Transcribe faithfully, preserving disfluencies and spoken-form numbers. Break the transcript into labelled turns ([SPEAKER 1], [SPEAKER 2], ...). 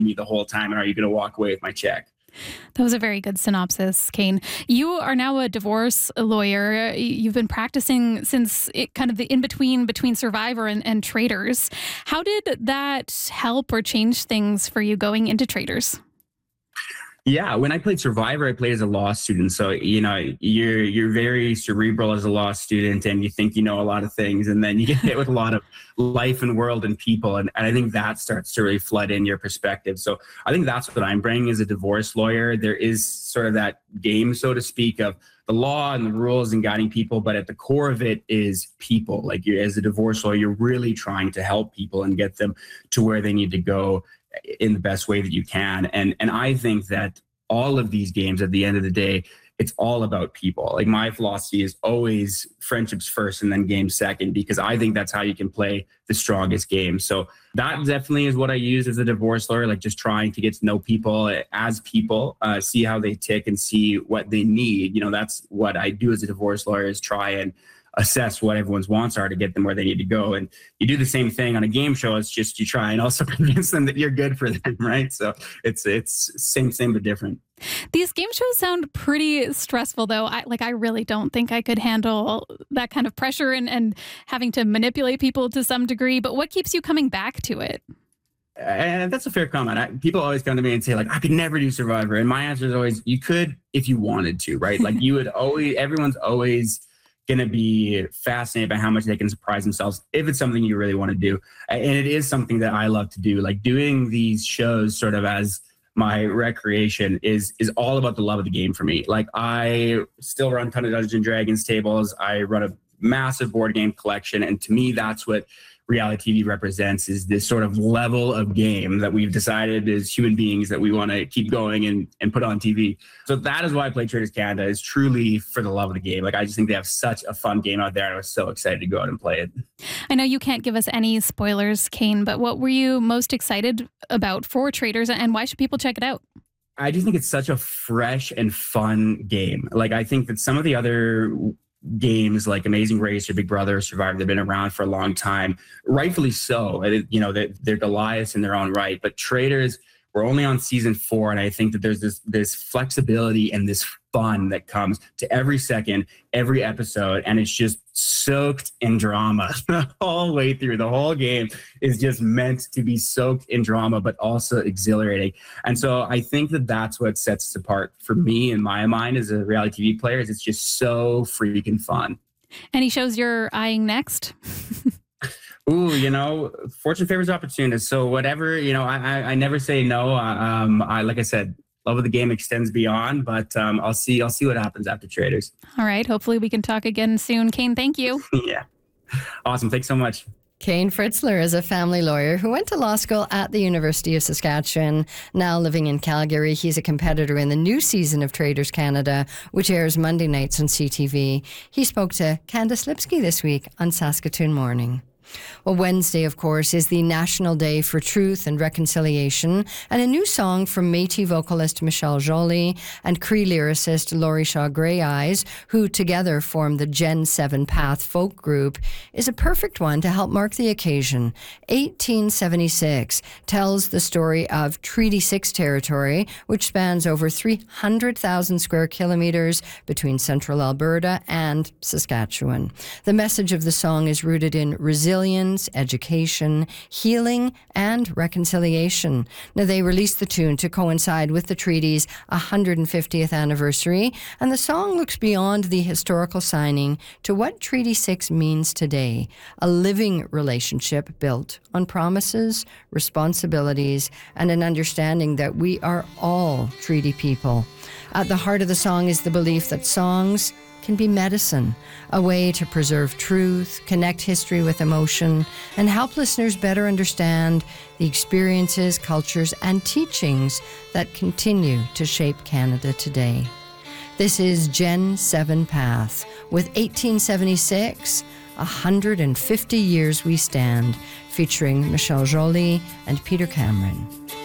[SPEAKER 1] me the whole time, and are you going to walk away with my check?
[SPEAKER 2] That was a very good synopsis, Kane. You are now a divorce lawyer. You've been practicing since it kind of the in-between between Survivor and, and Traitors. How did that help or change things for you going into Traitors?
[SPEAKER 1] Yeah, when I played Survivor, I played as a law student. So, you know, you're you're very cerebral as a law student, and you think you know a lot of things, and then you get hit with a lot of life and world and people. And, and I think that starts to really flood in your perspective. So I think that's what I'm bringing as a divorce lawyer. There is sort of that game, so to speak, of the law and the rules and guiding people. But at the core of it is people. Like, you as a divorce lawyer, you're really trying to help people and get them to where they need to go in the best way that you can. And and I think that all of these games, at the end of the day, it's all about people. Like, my philosophy is always friendships first and then games second, because I think that's how you can play the strongest game. So that definitely is what I use as a divorce lawyer, like just trying to get to know people as people, uh, see how they tick and see what they need. You know, that's what I do as a divorce lawyer, is try and assess what everyone's wants are to get them where they need to go. And you do the same thing on a game show. It's just you try and also convince them that you're good for them, right? So it's it's same, same, but different.
[SPEAKER 2] These game shows sound pretty stressful, though. I like I really don't think I could handle that kind of pressure and, and having to manipulate people to some degree. But what keeps you coming back to it?
[SPEAKER 1] And that's a fair comment. I, people always come to me and say, like, I could never do Survivor. And my answer is always, you could if you wanted to, right? Like, you would always, everyone's always going to be fascinated by how much they can surprise themselves if it's something you really want to do. And it is something that I love to do. Like, doing these shows sort of as my recreation is is all about the love of the game for me. Like, I still run a ton of Dungeons and Dragons tables. I run a massive board game collection. And to me, that's what reality T V represents, is this sort of level of game that we've decided as human beings that we want to keep going and, and put on T V. So that is why I play Traitors Canada, is truly for the love of the game. Like, I just think they have such a fun game out there, and I was so excited to go out and play it.
[SPEAKER 2] I know you can't give us any spoilers, Kane, but what were you most excited about for Traitors, and why should people check it out?
[SPEAKER 1] I just think it's such a fresh and fun game. Like, I think that some of the other games like Amazing Race or Big Brother or Survivor, they've been around for a long time, rightfully so. You know, they're, they're Goliaths in their own right. But Traitors, we're only on season four, and I think that there's this this flexibility and this fun that comes to every second, every episode, and it's just soaked in drama the whole way through. The whole game is just meant to be soaked in drama, but also exhilarating. And so I think that that's what sets it apart for me in my mind as a reality T V player, is it's just so freaking fun.
[SPEAKER 2] Any shows you're eyeing next?
[SPEAKER 1] Ooh, you know, fortune favors opportunists. So whatever, you know, I I, I never say no. Um, I like I said, love of the game extends beyond, but um, I'll see I'll see what happens after Traitors.
[SPEAKER 2] All right. Hopefully we can talk again soon. Kane, thank you.
[SPEAKER 1] Yeah. Awesome. Thanks so much.
[SPEAKER 3] Kane Fritzler is a family lawyer who went to law school at the University of Saskatchewan. Now living in Calgary, he's a competitor in the new season of Traitors Canada, which airs Monday nights on C T V. He spoke to Candace Lipsky this week on Saskatoon Morning. Well, Wednesday, of course, is the National Day for Truth and Reconciliation, and a new song from Métis vocalist Michelle Joly and Cree lyricist Laurie Shaw Grey Eyes, who together form the Gen seven Path folk group, is a perfect one to help mark the occasion. eighteen seventy-six tells the story of Treaty six territory, which spans over three hundred thousand square kilometres between central Alberta and Saskatchewan. The message of the song is rooted in resilience, education, healing, and reconciliation. Now, they released the tune to coincide with the treaty's one hundred fiftieth anniversary, and the song looks beyond the historical signing to what Treaty six means today: a living relationship built on promises, responsibilities, and an understanding that we are all treaty people. At the heart of the song is the belief that songs can be medicine, a way to preserve truth, connect history with emotion, and help listeners better understand the experiences, cultures, and teachings that continue to shape Canada today. This is Gen seven Path with eighteen seventy-six, one hundred fifty Years We Stand, featuring Michelle Joly and Peter Cameron.